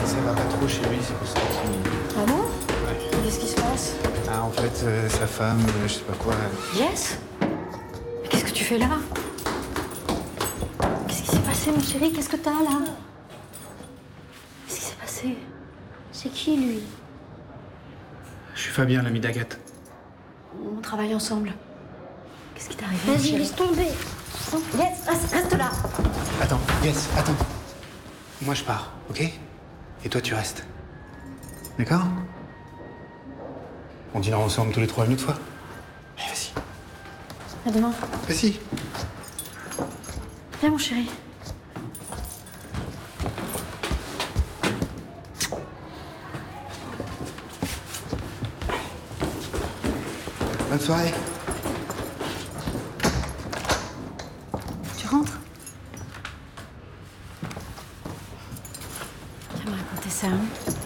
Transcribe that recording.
Ça va pas trop chez lui, c'est pour ça qu'il... Ah bon? Ouais. Qu'est-ce qui se passe? Ah, en fait, sa femme, je sais pas quoi... Yes? Mais qu'est-ce que tu fais là? Qu'est-ce qui s'est passé, mon chéri? Qu'est-ce que t'as, là? Qu'est-ce qui s'est passé? C'est qui, lui? Je suis Fabien, l'ami d'Agathe. On travaille ensemble. Qu'est-ce qui t'est arrivé, mon Vas-y, chéri? laisse tomber. Yes, reste là. Attends, Yes, attends. Moi, je pars, ok? Et toi, tu restes. D'accord? On dînera ensemble tous les trois une autre fois. Allez, vas-y. À demain. Vas-y. Viens, mon chéri. Bonne soirée. Tu rentres? Viens me raconter ça, hein?